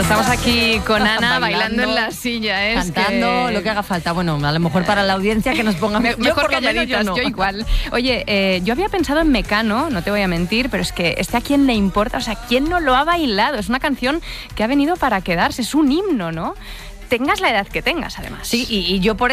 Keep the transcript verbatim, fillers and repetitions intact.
estamos aquí con Ana bailando, bailando en la silla, ¿eh? Cantando, que... lo que haga falta. Bueno, a lo mejor para la audiencia que nos ponga Me, mejor calladitas, yo, no. yo igual. Oye, eh, yo había pensado en Mecano, no te voy a mentir, pero es que este a quién le importa, o sea, ¿quién no lo ha bailado? Es una canción que ha venido para quedarse, es un himno, ¿no? Tengas la edad que tengas, además. Sí, y, y yo por